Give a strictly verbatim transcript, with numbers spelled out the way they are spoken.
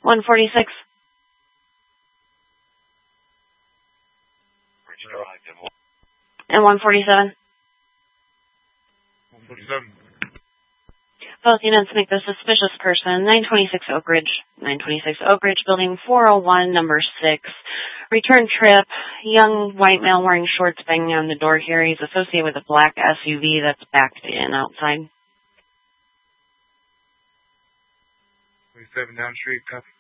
one forty-six. And one forty-seven. one forty-seven. Both units make the suspicious person, nine twenty-six Oak Ridge. nine twenty-six Oak Ridge, building four oh one, number six. Return trip, young white male wearing shorts banging on the door here. He's associated with a black S U V that's backed in outside. twenty-seven down street, copy.